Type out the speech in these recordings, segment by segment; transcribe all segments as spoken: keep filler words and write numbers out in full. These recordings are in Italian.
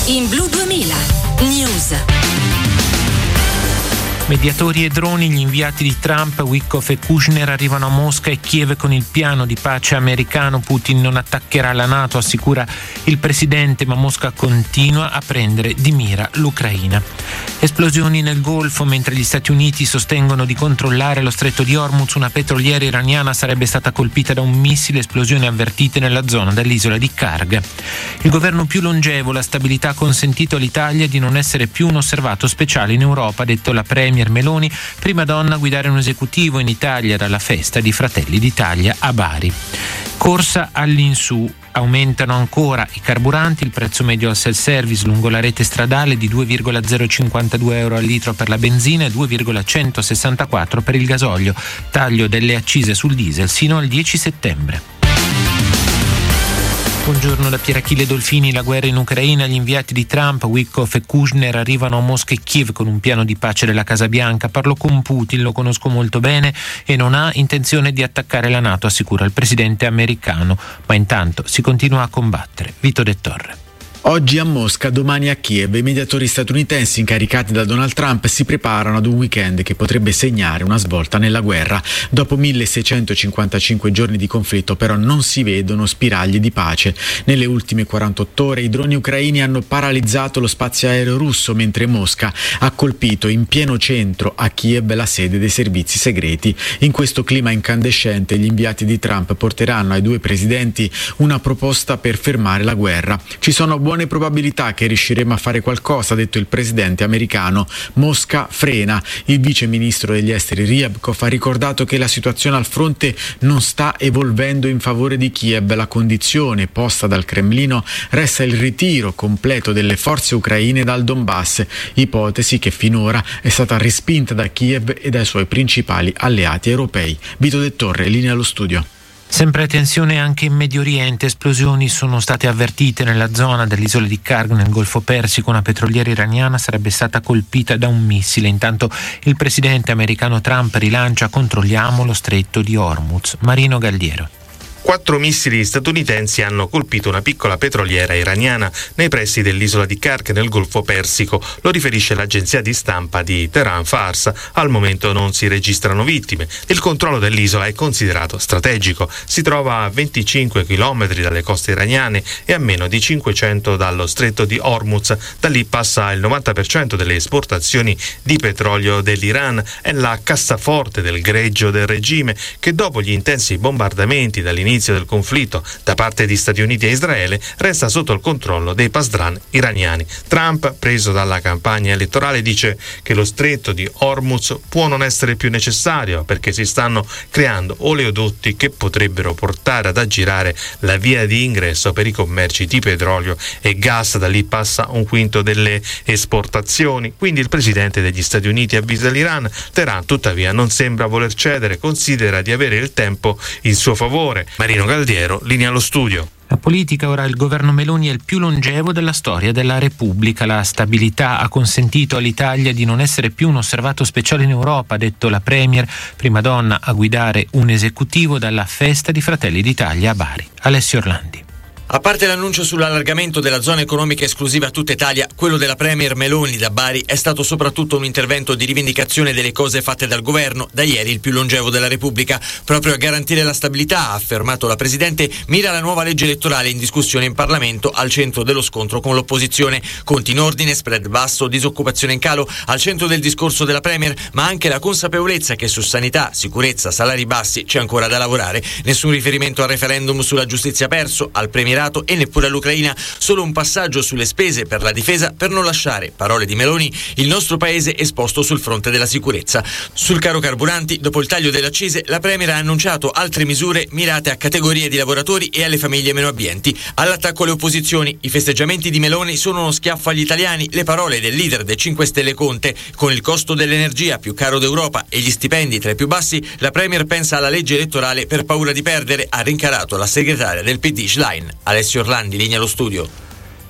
In Blu duemila News. Mediatori e droni, gli inviati di Trump, Witkoff e Kushner arrivano a Mosca e Kiev con il piano di pace americano. Putin non attaccherà la NATO, assicura il presidente, ma Mosca continua a prendere di mira l'Ucraina. Esplosioni nel Golfo. Mentre gli Stati Uniti sostengono di controllare lo stretto di Hormuz, una petroliera iraniana sarebbe stata colpita da un missile. Esplosioni avvertite nella zona dell'isola di Karg. Il governo più longevo, la stabilità ha consentito all'Italia di non essere più un osservato speciale in Europa, ha detto la premier Meloni, prima donna a guidare un esecutivo in Italia dalla festa di Fratelli d'Italia a Bari. Corsa all'insù. Aumentano ancora i carburanti, il prezzo medio al self-service lungo la rete stradale di due virgola zero cinquantadue euro al litro per la benzina e due virgola centosessantaquattro per il gasolio. Taglio delle accise sul diesel sino al dieci settembre. Buongiorno da Pier Achille Dolfini. La guerra in Ucraina, gli inviati di Trump, Witkoff e Kushner arrivano a Mosca e Kiev con un piano di pace della Casa Bianca. Parlo con Putin, lo conosco molto bene e non ha intenzione di attaccare la NATO, assicura il presidente americano, ma intanto si continua a combattere. Vito De Torre. Oggi a Mosca, domani a Kiev, i mediatori statunitensi incaricati da Donald Trump si preparano ad un weekend che potrebbe segnare una svolta nella guerra. Dopo milleseicentocinquantacinque giorni di conflitto però non si vedono spiragli di pace. Nelle ultime quarantotto ore i droni ucraini hanno paralizzato lo spazio aereo russo, mentre Mosca ha colpito in pieno centro a Kiev la sede dei servizi segreti. In questo clima incandescente gli inviati di Trump porteranno ai due presidenti una proposta per fermare la guerra. Ci sono buone buone probabilità che riusciremo a fare qualcosa, ha detto il presidente americano. Mosca frena. Il vice ministro degli esteri Ryabkov ha ricordato che la situazione al fronte non sta evolvendo in favore di Kiev. La condizione posta dal Cremlino resta il ritiro completo delle forze ucraine dal Donbass, ipotesi che finora è stata respinta da Kiev e dai suoi principali alleati europei. Vito De Torre, linea allo studio. Sempre tensione anche in Medio Oriente. Esplosioni sono state avvertite nella zona dell'isola di Karg nel Golfo Persico. Una petroliera iraniana sarebbe stata colpita da un missile. Intanto il presidente americano Trump rilancia: controlliamo lo stretto di Hormuz. Marino Galliero. Quattro missili statunitensi hanno colpito una piccola petroliera iraniana nei pressi dell'isola di Karg nel Golfo Persico, lo riferisce l'agenzia di stampa di Tehran Fars. Al momento non si registrano vittime. Il controllo dell'isola è considerato strategico. Si trova a venticinque chilometri dalle coste iraniane e a meno di cinquecento dallo stretto di Hormuz. Da lì passa il novanta per cento delle esportazioni di petrolio dell'Iran. È la cassaforte del greggio del regime che, dopo gli intensi bombardamenti dall'inizio Inizio del conflitto da parte di Stati Uniti e Israele, resta sotto il controllo dei pasdran iraniani. Trump, preso dalla campagna elettorale, dice che lo stretto di Hormuz può non essere più necessario perché si stanno creando oleodotti che potrebbero portare ad aggirare la via di ingresso per i commerci di petrolio e gas. Da lì passa un quinto delle esportazioni. Quindi il presidente degli Stati Uniti avvisa l'Iran. Teheran tuttavia non sembra voler cedere, considera di avere il tempo in suo favore. Marino Galdiero, linea allo studio. La politica, ora il governo Meloni è il più longevo della storia della Repubblica. La stabilità ha consentito all'Italia di non essere più un osservato speciale in Europa, ha detto la premier, prima donna a guidare un esecutivo dalla festa di Fratelli d'Italia a Bari. Alessio Orlandi. A parte l'annuncio sull'allargamento della zona economica esclusiva a tutta Italia, quello della premier Meloni da Bari è stato soprattutto un intervento di rivendicazione delle cose fatte dal governo, da ieri il più longevo della Repubblica. Proprio a garantire la stabilità, ha affermato la Presidente, mira la nuova legge elettorale in discussione in Parlamento, al centro dello scontro con l'opposizione. Conti in ordine, spread basso, disoccupazione in calo, al centro del discorso della premier, ma anche la consapevolezza che su sanità, sicurezza, salari bassi c'è ancora da lavorare. Nessun riferimento al referendum sulla giustizia perso, al premierato e neppure all'Ucraina, solo un passaggio sulle spese per la difesa per non lasciare, parole di Meloni, il nostro paese esposto sul fronte della sicurezza. Sul caro carburanti, dopo il taglio delle accise, la Premier ha annunciato altre misure mirate a categorie di lavoratori e alle famiglie meno abbienti. All'attacco alle opposizioni, i festeggiamenti di Meloni sono uno schiaffo agli italiani, le parole del leader dei cinque Stelle Conte: con il costo dell'energia più caro d'Europa e gli stipendi tra i più bassi, la Premier pensa alla legge elettorale per paura di perdere, ha rincarato la segretaria del P D Schlein. Alessio Orlandi, linea allo studio.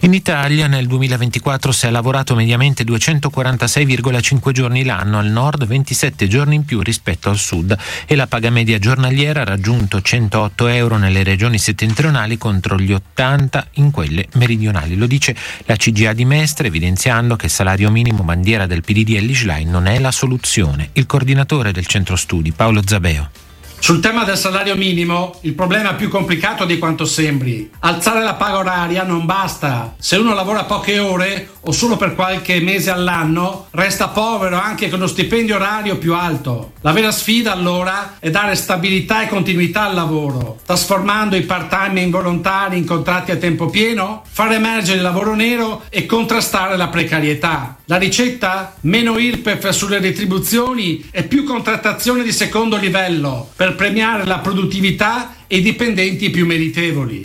In Italia nel duemilaventiquattro si è lavorato mediamente duecentoquarantasei virgola cinque giorni l'anno, al nord ventisette giorni in più rispetto al sud, e la paga media giornaliera ha raggiunto centootto euro nelle regioni settentrionali contro gli ottanta in quelle meridionali. Lo dice la C G I A di Mestre, evidenziando che il salario minimo bandiera del P D D e l'I S L A I non è la soluzione. Il coordinatore del centro studi, Paolo Zabeo. Sul tema del salario minimo, il problema è più complicato di quanto sembri. Alzare la paga oraria non basta. Se uno lavora poche ore o solo per qualche mese all'anno, resta povero anche con uno stipendio orario più alto. La vera sfida allora è dare stabilità e continuità al lavoro, trasformando i part-time involontari in contratti a tempo pieno, far emergere il lavoro nero e contrastare la precarietà. La ricetta? Meno I R P E F sulle retribuzioni e più contrattazione di secondo livello per premiare la produttività e i dipendenti più meritevoli.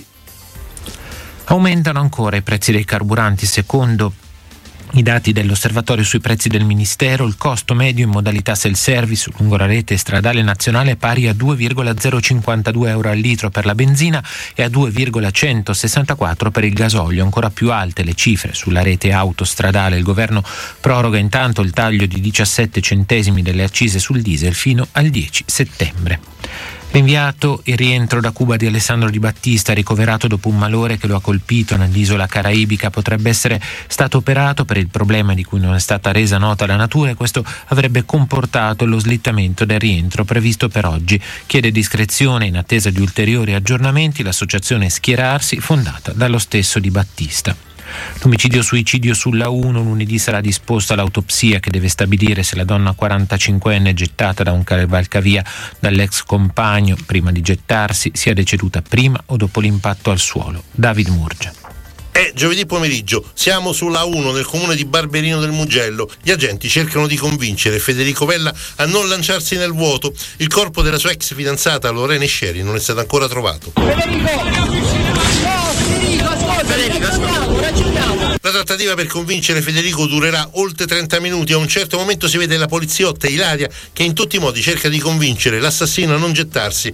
Aumentano ancora i prezzi dei carburanti. Secondo i dati dell'osservatorio sui prezzi del Ministero, il costo medio in modalità self-service lungo la rete stradale nazionale è pari a due virgola zero cinquantadue euro al litro per la benzina e a due virgola centosessantaquattro per il gasolio. Ancora più alte le cifre sulla rete autostradale. Il governo proroga intanto il taglio di diciassette centesimi delle accise sul diesel fino al dieci settembre. Rinviato il rientro da Cuba di Alessandro Di Battista, ricoverato dopo un malore che lo ha colpito nell'isola caraibica. Potrebbe essere stato operato per il problema di cui non è stata resa nota la natura, e questo avrebbe comportato lo slittamento del rientro previsto per oggi. Chiede discrezione in attesa di ulteriori aggiornamenti l'associazione Schierarsi, fondata dallo stesso Di Battista. L'omicidio-suicidio sulla uno, lunedì sarà disposta l'autopsia che deve stabilire se la donna quarantacinquenne gettata da un cavalcavia dall'ex compagno prima di gettarsi sia deceduta prima o dopo l'impatto al suolo. David Murgia. È giovedì pomeriggio, siamo sulla uno nel comune di Barberino del Mugello. Gli agenti cercano di convincere Federico Vella a non lanciarsi nel vuoto. Il corpo della sua ex fidanzata Lorena Scieri non è stato ancora trovato. Federico! La trattativa per convincere Federico durerà oltre trenta minuti. A un certo momento si vede la poliziotta Ilaria che in tutti i modi cerca di convincere l'assassino a non gettarsi.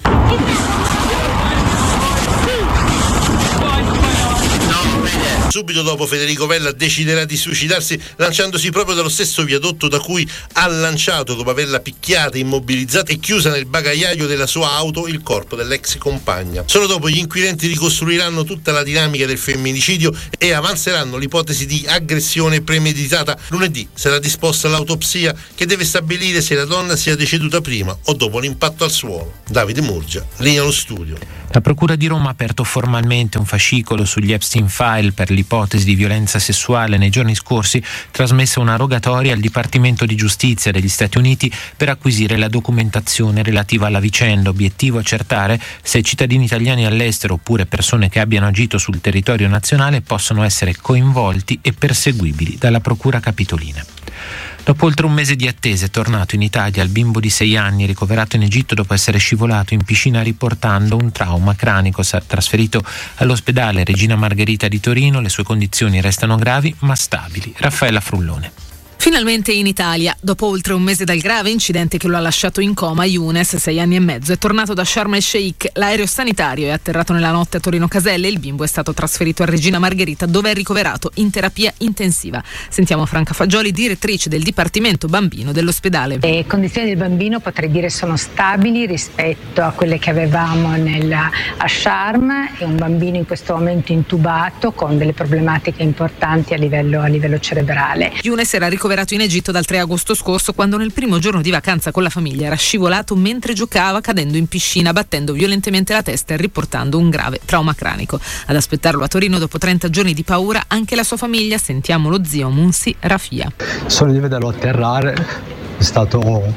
Subito dopo Federico Vella deciderà di suicidarsi lanciandosi proprio dallo stesso viadotto da cui ha lanciato, dopo averla picchiata, immobilizzata e chiusa nel bagagliaio della sua auto, il corpo dell'ex compagna. Solo dopo gli inquirenti ricostruiranno tutta la dinamica del femminicidio e avanzeranno l'ipotesi di aggressione premeditata. Lunedì sarà disposta l'autopsia che deve stabilire se la donna sia deceduta prima o dopo l'impatto al suolo. Davide Murgia, linea allo studio. La Procura di Roma ha aperto formalmente un fascicolo sugli Epstein File per l'ipotesi di violenza sessuale. Nei giorni scorsi trasmessa una rogatoria al Dipartimento di Giustizia degli Stati Uniti per acquisire la documentazione relativa alla vicenda. Obiettivo accertare se cittadini italiani all'estero oppure persone che abbiano agito sul territorio nazionale possono essere coinvolti e perseguibili dalla Procura Capitolina. Dopo oltre un mese di attesa è tornato in Italia il bimbo di sei anni ricoverato in Egitto dopo essere scivolato in piscina riportando un trauma cranico. Trasferito all'ospedale Regina Margherita di Torino, le sue condizioni restano gravi ma stabili. Raffaella Frullone. Finalmente in Italia, dopo oltre un mese dal grave incidente che lo ha lasciato in coma, Younes, sei anni e mezzo, è tornato da Sharm el Sheikh. L'aereo sanitario è atterrato nella notte a Torino Caselle e il bimbo è stato trasferito a Regina Margherita, dove è ricoverato in terapia intensiva. Sentiamo Franca Fagioli, direttrice del Dipartimento Bambino dell'ospedale. Le condizioni del bambino potrei dire sono stabili rispetto a quelle che avevamo nel, a Sharm. È un bambino in questo momento intubato con delle problematiche importanti a livello, a livello cerebrale. Younes era ricoverato in Egitto dal tre agosto scorso, quando nel primo giorno di vacanza con la famiglia era scivolato mentre giocava, cadendo in piscina, battendo violentemente la testa e riportando un grave trauma cranico. Ad aspettarlo a Torino dopo trenta giorni di paura anche la sua famiglia. Sentiamo lo zio Munsi Rafia. Solo di vederlo atterrare è stato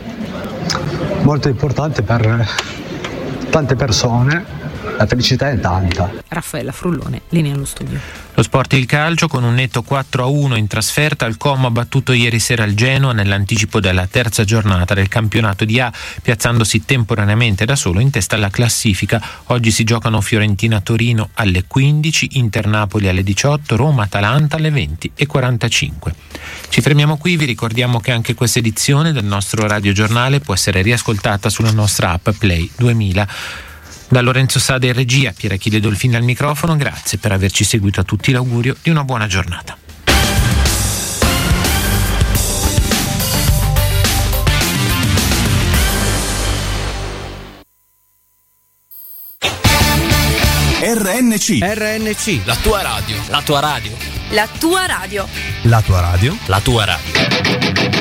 molto importante per tante persone. La felicità è tanta. Raffaella Frullone, linea allo studio. Lo sport e il calcio, con un netto quattro a uno in trasferta, il Como ha battuto ieri sera il Genoa nell'anticipo della terza giornata del campionato di A, piazzandosi temporaneamente da solo in testa alla classifica. Oggi si giocano Fiorentina-Torino alle quindici, Inter-Napoli alle diciotto, Roma-Atalanta alle venti e quarantacinque. Ci fermiamo qui, vi ricordiamo che anche questa edizione del nostro radiogiornale può essere riascoltata sulla nostra app Play duemila. Da Lorenzo Sade in regia, Pier Achille Dolfini al microfono, grazie per averci seguito, a tutti l'augurio di una buona giornata. R N C R N C, la tua radio. La tua radio. La tua radio. La tua radio. La tua radio.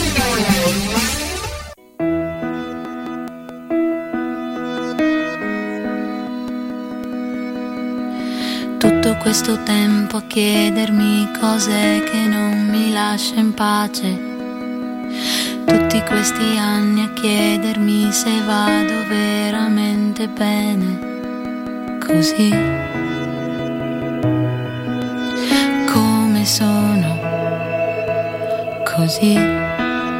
Tutto questo tempo a chiedermi cos'è che non mi lascia in pace. Tutti questi anni a chiedermi se vado veramente bene. Così come sono, così.